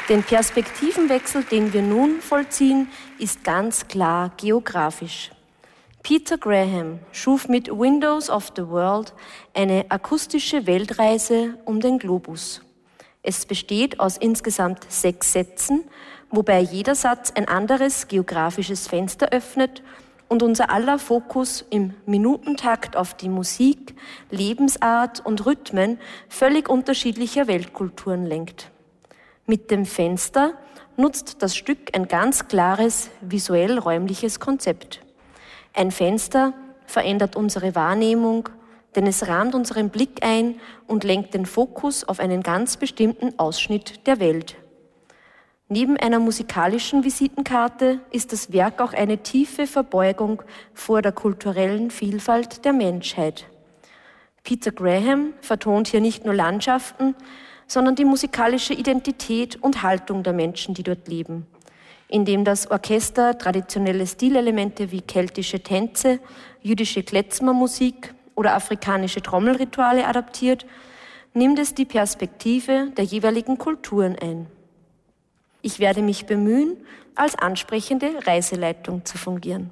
Den Perspektivenwechsel, den wir nun vollziehen, ist ganz klar geografisch. Peter Graham schuf mit Windows of the World eine akustische Weltreise um den Globus. Es besteht aus insgesamt 6 Sätzen, wobei jeder Satz ein anderes geografisches Fenster öffnet und unser aller Fokus im Minutentakt auf die Musik, Lebensart und Rhythmen völlig unterschiedlicher Weltkulturen lenkt. Mit dem Fenster nutzt das Stück ein ganz klares visuell-räumliches Konzept. Ein Fenster verändert unsere Wahrnehmung, denn es rahmt unseren Blick ein und lenkt den Fokus auf einen ganz bestimmten Ausschnitt der Welt. Neben einer musikalischen Visitenkarte ist das Werk auch eine tiefe Verbeugung vor der kulturellen Vielfalt der Menschheit. Peter Graham vertont hier nicht nur Landschaften, sondern die musikalische Identität und Haltung der Menschen, die dort leben. Indem das Orchester traditionelle Stilelemente wie keltische Tänze, jüdische Klezmermusik oder afrikanische Trommelrituale adaptiert, nimmt es die Perspektive der jeweiligen Kulturen ein. Ich werde mich bemühen, als ansprechende Reiseleitung zu fungieren.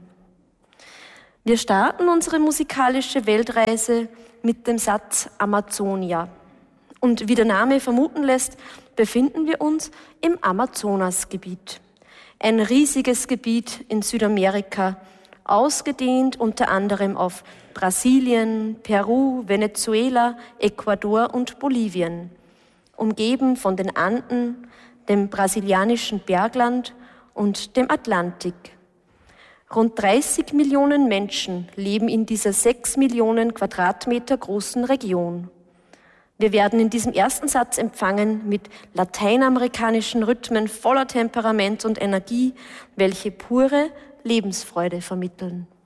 Wir starten unsere musikalische Weltreise mit dem Satz Amazonia. Und wie der Name vermuten lässt, befinden wir uns im Amazonasgebiet. Ein riesiges Gebiet in Südamerika, ausgedehnt unter anderem auf Brasilien, Peru, Venezuela, Ecuador und Bolivien, umgeben von den Anden, dem brasilianischen Bergland und dem Atlantik. Rund 30 Millionen Menschen leben in dieser 6 Millionen Quadratmeter großen Region. Wir werden in diesem ersten Satz empfangen mit lateinamerikanischen Rhythmen voller Temperament und Energie, welche pure Lebensfreude vermitteln.